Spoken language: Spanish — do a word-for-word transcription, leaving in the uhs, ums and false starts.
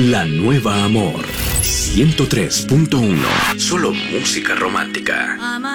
La Nueva Amor ciento tres punto uno. Solo música romántica.